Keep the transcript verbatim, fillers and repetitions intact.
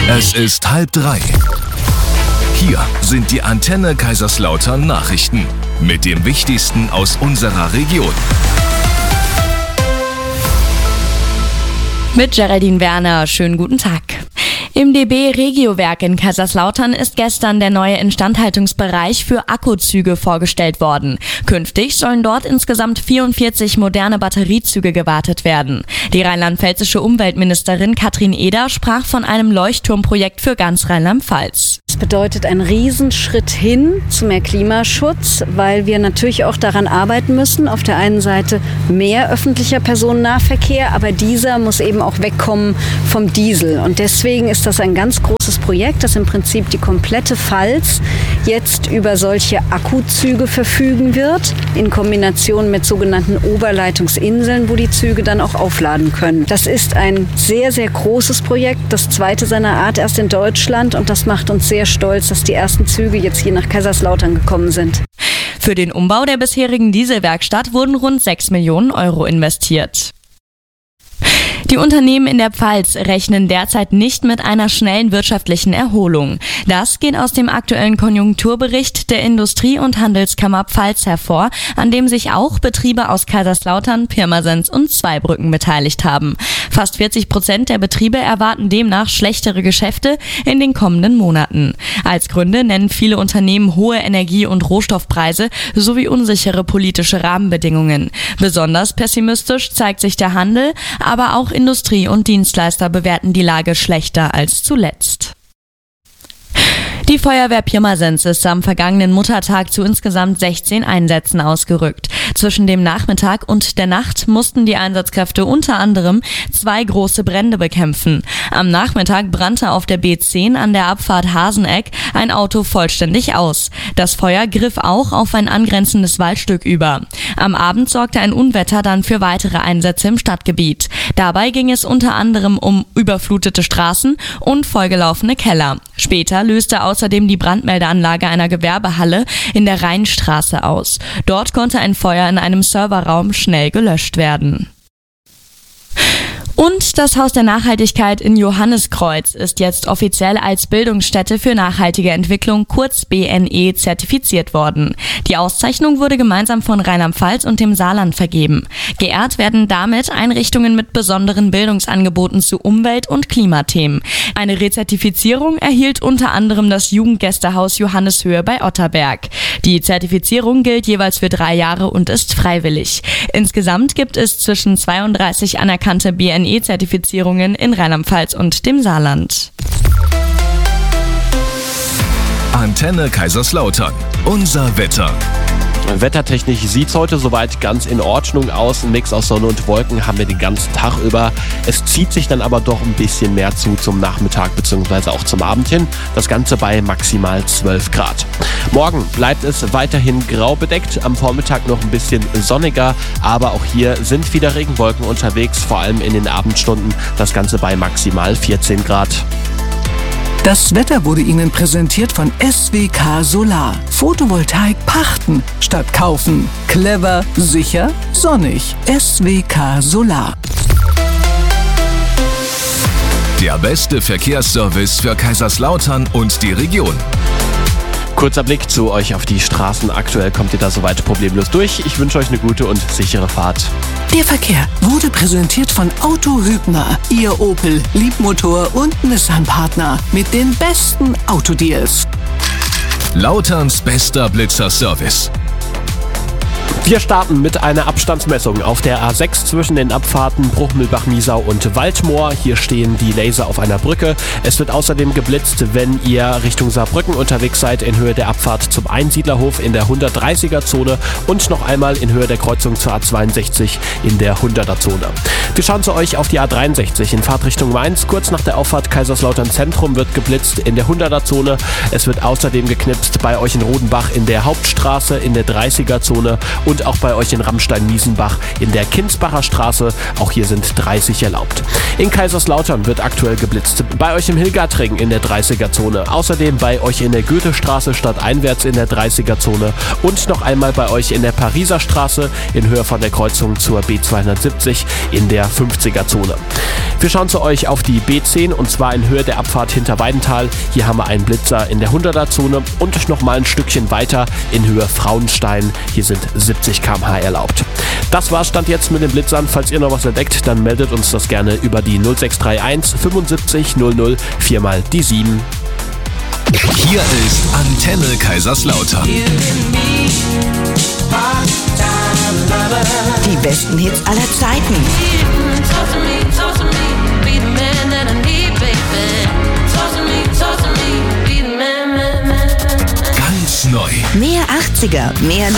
Es ist halb drei. Hier sind die Antenne Kaiserslautern Nachrichten mit dem Wichtigsten aus unserer Region. Mit Geraldine Werner, schönen guten Tag. Im D B Regiowerk in Kaiserslautern ist gestern der neue Instandhaltungsbereich für Akkuzüge vorgestellt worden. Künftig sollen dort insgesamt vierundvierzig moderne Batteriezüge gewartet werden. Die rheinland-pfälzische Umweltministerin Katrin Eder sprach von einem Leuchtturmprojekt für ganz Rheinland-Pfalz. Das bedeutet einen Riesenschritt hin zu mehr Klimaschutz, weil wir natürlich auch daran arbeiten müssen. Auf der einen Seite mehr öffentlicher Personennahverkehr, aber dieser muss eben auch wegkommen vom Diesel. Und deswegen ist das ein ganz großes Projekt, das im Prinzip die komplette Pfalz jetzt über solche Akkuzüge verfügen wird, in Kombination mit sogenannten Oberleitungsinseln, wo die Züge dann auch aufladen können. Das ist ein sehr, sehr großes Projekt, das zweite seiner Art erst in Deutschland, und das macht uns sehr stolz, dass die ersten Züge jetzt hier nach Kaiserslautern gekommen sind. Für den Umbau der bisherigen Dieselwerkstatt wurden rund sechs Millionen Euro investiert. Die Unternehmen in der Pfalz rechnen derzeit nicht mit einer schnellen wirtschaftlichen Erholung. Das geht aus dem aktuellen Konjunkturbericht der Industrie- und Handelskammer Pfalz hervor, an dem sich auch Betriebe aus Kaiserslautern, Pirmasens und Zweibrücken beteiligt haben. Fast vierzig Prozent der Betriebe erwarten demnach schlechtere Geschäfte in den kommenden Monaten. Als Gründe nennen viele Unternehmen hohe Energie- und Rohstoffpreise sowie unsichere politische Rahmenbedingungen. Besonders pessimistisch zeigt sich der Handel, aber auch Industrie und Dienstleister bewerten die Lage schlechter als zuletzt. Die Feuerwehr Pirmasens ist am vergangenen Muttertag zu insgesamt sechzehn Einsätzen ausgerückt. Zwischen dem Nachmittag und der Nacht mussten die Einsatzkräfte unter anderem zwei große Brände bekämpfen. Am Nachmittag brannte auf der B zehn an der Abfahrt Haseneck ein Auto vollständig aus. Das Feuer griff auch auf ein angrenzendes Waldstück über. Am Abend sorgte ein Unwetter dann für weitere Einsätze im Stadtgebiet. Dabei ging es unter anderem um überflutete Straßen und vollgelaufene Keller. Später löste außerdem die Brandmeldeanlage einer Gewerbehalle in der Rheinstraße aus. Dort konnte ein Feuer in einem Serverraum schnell gelöscht werden. Und das Haus der Nachhaltigkeit in Johanniskreuz ist jetzt offiziell als Bildungsstätte für nachhaltige Entwicklung, kurz B N E, zertifiziert worden. Die Auszeichnung wurde gemeinsam von Rheinland-Pfalz und dem Saarland vergeben. Geehrt werden damit Einrichtungen mit besonderen Bildungsangeboten zu Umwelt- und Klimathemen. Eine Rezertifizierung erhielt unter anderem das Jugendgästehaus Johanneshöhe bei Otterberg. Die Zertifizierung gilt jeweils für drei Jahre und ist freiwillig. Insgesamt gibt es zwischen zweiunddreißig anerkannte B N E-Zertifizierungen in Rheinland-Pfalz und dem Saarland. Antenne Kaiserslautern. Unser Wetter. Wettertechnisch sieht es heute soweit ganz in Ordnung aus. Ein Mix aus Sonne und Wolken haben wir den ganzen Tag über. Es zieht sich dann aber doch ein bisschen mehr zu zum Nachmittag bzw. auch zum Abend hin. Das Ganze bei maximal zwölf Grad. Morgen bleibt es weiterhin grau bedeckt, am Vormittag noch ein bisschen sonniger, aber auch hier sind wieder Regenwolken unterwegs, vor allem in den Abendstunden. Das Ganze bei maximal vierzehn Grad. Das Wetter wurde Ihnen präsentiert von S W K Solar. Photovoltaik pachten statt kaufen. Clever, sicher, sonnig. S W K Solar. Der beste Verkehrsservice für Kaiserslautern und die Region. Kurzer Blick zu euch auf die Straßen. Aktuell kommt ihr da soweit problemlos durch. Ich wünsche euch eine gute und sichere Fahrt. Der Verkehr wurde präsentiert von Auto Hübner, Ihr Opel, Liebmotor und Nissan-Partner mit den besten Autodeals. Lauterns bester Blitzer-Service. Wir starten mit einer Abstandsmessung auf der A sechs zwischen den Abfahrten Bruchmühlbach-Miesau und Waldmoor. Hier stehen die Laser auf einer Brücke. Es wird außerdem geblitzt, wenn ihr Richtung Saarbrücken unterwegs seid, in Höhe der Abfahrt zum Einsiedlerhof in der hundertdreißiger Zone und noch einmal in Höhe der Kreuzung zur A zweiundsechzig in der hunderter Zone. Wir schauen zu euch auf die A dreiundsechzig in Fahrtrichtung Mainz. Kurz nach der Auffahrt Kaiserslautern Zentrum wird geblitzt in der hunderter Zone. Es wird außerdem geknipst bei euch in Rodenbach in der Hauptstraße in der dreißiger Zone und und auch bei euch in Rammstein-Miesenbach in der Kinsbacher Straße. Auch hier sind dreißig erlaubt. In Kaiserslautern wird aktuell geblitzt. Bei euch im Hilgertring in der dreißiger-Zone. Außerdem bei euch in der Goethestraße stadteinwärts in der dreißiger-Zone und noch einmal bei euch in der Pariser Straße in Höhe von der Kreuzung zur B zweihundertsiebzig in der fünfziger-Zone. Wir schauen zu euch auf die B zehn und zwar in Höhe der Abfahrt hinter Weidenthal. Hier haben wir einen Blitzer in der hunderter-Zone und noch mal ein Stückchen weiter in Höhe Frauenstein. Hier sind siebzig Kilometer pro Stunde erlaubt. Das war's Stand jetzt mit den Blitzern. Falls ihr noch was entdeckt, dann meldet uns das gerne über die null sechs drei eins fünfundsiebzig null null vier mal die sieben. Hier ist Antenne Kaiserslautern. Die besten Hits aller Zeiten. Ganz neu. Mehr achtziger, mehr